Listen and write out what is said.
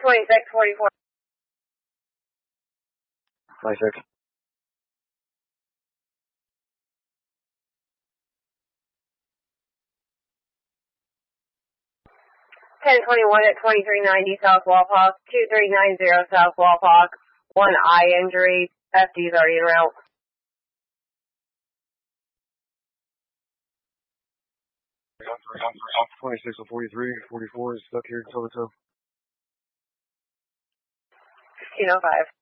2644. 26. 1021 at 2390 South Walpock, 2390 South Walpock, 1 eye injury, FD's already en route. 26 and 43, 44 is stuck here in Silvertown. 1505.